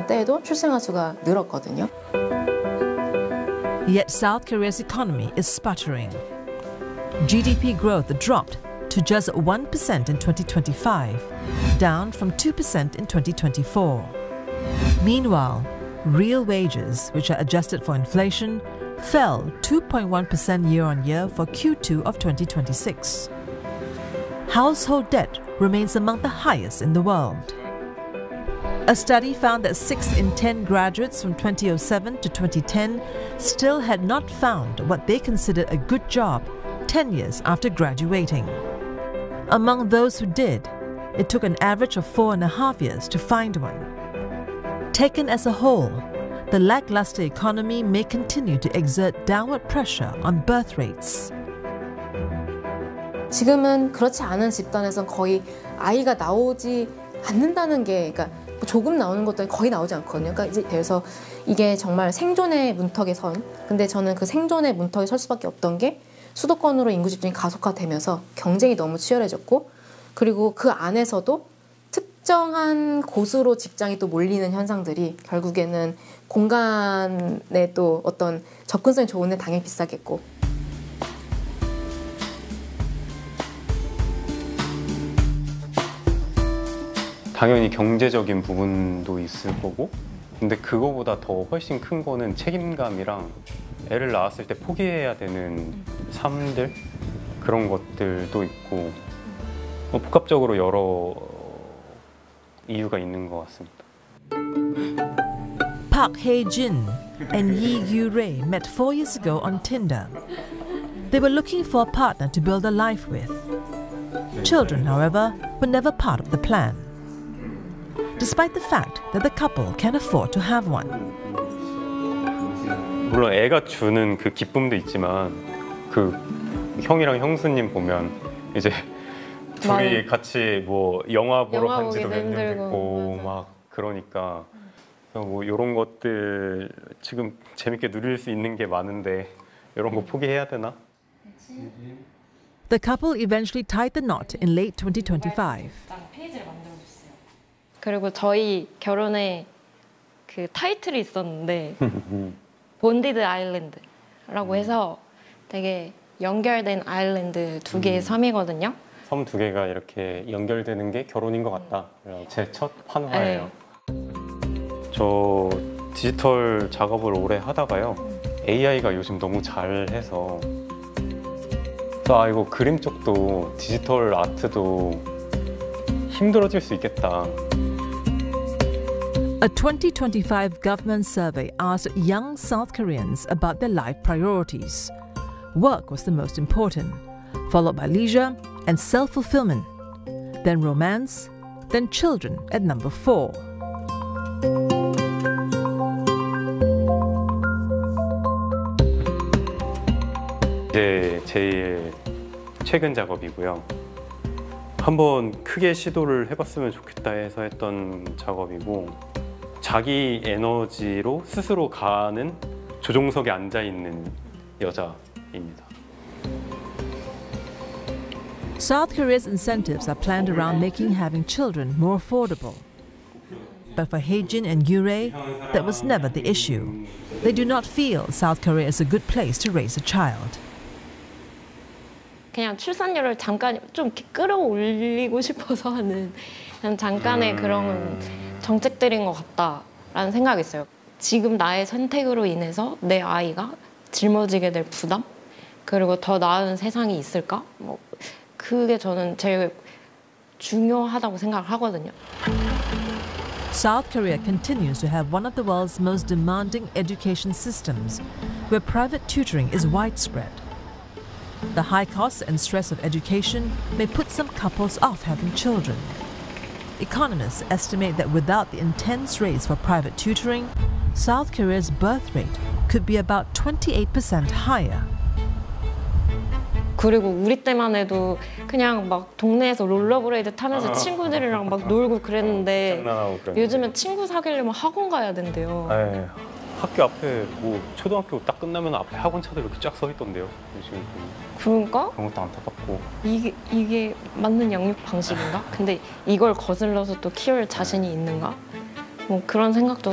때에도 출생아 수가 늘었거든요. Yet South Korea's economy is sputtering. GDP growth dropped to just 1% in 2025, down from 2% in 2024. Meanwhile, real wages, which are adjusted for inflation, fell 2.1% year-on-year for Q2 of 2026. Household debt remains among the highest in the world. A study found that 6 in 10 graduates from 2007 to 2010 still had not found what they considered a good job 10 years after graduating. Among those who did, it took an average of 4.5 years to find one. Taken as a whole, the lackluster economy may continue to exert downward pressure on birth rates. 지금은 그렇지 않은 집단에선 거의 아이가 나오지 않는다는 게, 그러니까 조금 나오는 것도 거의 나오지 않거든요. 그러니까 이제 그래서 이게 정말 생존의 문턱에 선. 근데 저는 그 생존의 문턱에 설 수밖에 없던 게 수도권으로 인구 집중이 가속화되면서 경쟁이 너무 치열해졌고, 그리고 그 안에서도 특정한 곳으로 직장이 또 몰리는 현상들이 결국에는 공간에 또 어떤 접근성이 좋은데 당연히 비싸겠고. 당연히 경제적인 부분도 있을 거고, 근데 그거보다 더 훨씬 큰 거는 책임감이랑 애를 낳았을 때 포기해야 되는 삶들, 그런 것들도 있고, 복합적으로 여러 이유가 있는 것 같습니다. Park Hae-jin and Yi Gyu-rae met 4 years ago on Tinder. They were looking for a partner to build a life with. Children, however, were never part of the plan, despite the fact that the couple can afford to have one. 물론 애가 주는 그 기쁨도 있지만, 그 형이랑 형수님 보면 이제 둘이 같이 뭐 영화 보러 간 지도 몇 년 됐고 막 그러니까, 뭐 이런 것들 지금 재밌게 누릴 수 있는 게 많은데 이런 거 포기해야 되나? The couple eventually tied the knot in late 2025. 그리고 저희 결혼에 그 타이틀이 있었는데 본디드 아일랜드라고 해서 되게 연결된 아일랜드 2개의 섬이거든요. 섬 2개가 이렇게 연결되는 게 결혼인 것 같다. 제 첫 환화예요. 저 디지털 작업을 오래 하다가요, AI가 요즘 너무 잘해서 이거 그림 쪽도 디지털 아트도 힘들어질 수 있겠다. A 2025 government survey asked young South Koreans about their life priorities. Work was the most important, followed by leisure and self-fulfillment, then romance, then children at number 4. 이제 제일 최근 작업이고요. 한번 크게 시도를 해봤으면 좋겠다 해서 했던 작업이고, 자기 에너지로 스스로 가는 조종석에 앉아있는 여자입니다. South Korea's incentives are planned around making having children more affordable. But for Hae-jin and Gyu-rae, that was never the issue. They do not feel South Korea is a good place to raise a child. 그냥 출산율을 잠깐 좀 끌어올리고 싶어서 하는 그냥 잠깐의 그런 정책들인 것 같다라는 생각이 있어요. 지금 나의 선택으로 인해서 내 아이가 짊어지게 될 부담, 그리고 더 나은 세상이 있을까? 뭐 그게 저는 제일 중요하다고 생각을 하거든요. South Korea continues to have one of the world's most demanding education systems, where private tutoring is widespread. The high costs and stress of education may put some couples off having children. Economists estimate that without the intense race for private tutoring, South Korea's birth rate could be about 28% higher. 그리고 우리 때만 해도 그냥 막 동네에서 롤러브레이드 타면서 친구들이랑 막 놀고 그랬는데 요즘은 친구 사귀려면 학원 가야 된대요. 에이, 학교 앞에 뭐 초등학교 딱 끝나면 앞에 학원 차들 이렇게 쫙 서 있던데요. 요즘 그러니까? 그런 것도 안타깝고. 이게 맞는 양육 방식인가? 근데 이걸 거슬러서 또 키울 자신이 있는가? 뭐 그런 생각도